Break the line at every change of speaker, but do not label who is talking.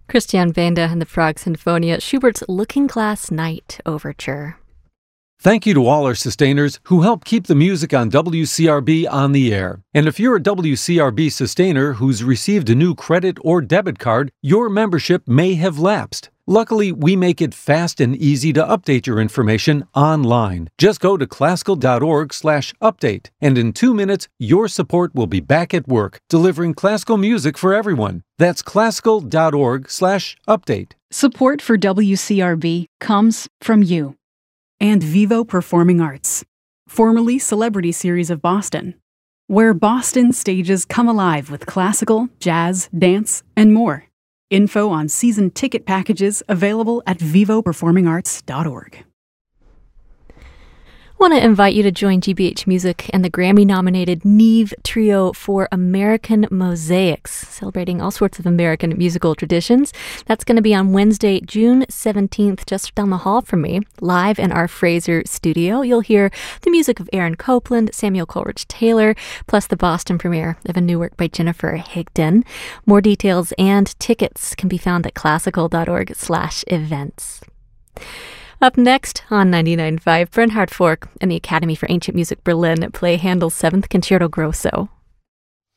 Christian Benda and the Prague Sinfonia, Schubert's Looking Glass Night Overture.
Thank you to all our sustainers who help keep the music on WCRB on the air. And if you're a WCRB sustainer who's received a new credit or debit card, your membership may have lapsed. Luckily, we make it fast and easy to update your information online. Just go to classical.org/update, and in 2 minutes, your support will be back at work, delivering classical music for everyone. That's classical.org/update.
Support for WCRB comes from you. And Vivo Performing Arts, formerly Celebrity Series of Boston, where Boston stages come alive with classical, jazz, dance, and more. Info on season ticket packages available at vivoperformingarts.org.
I want to invite you to join GBH Music and the Grammy-nominated Neve Trio for American Mosaics, celebrating all sorts of American musical traditions. That's going to be on Wednesday, June 17th, just down the hall from me, live in our Fraser studio. You'll hear the music of Aaron Copland, Samuel Coleridge Taylor, plus the Boston premiere of a new work by Jennifer Higdon. More details and tickets can be found at classical.org/events. Up next on 99.5, Bernhard Fork and the Academy for Ancient Music Berlin play Handel's 7th Concerto Grosso.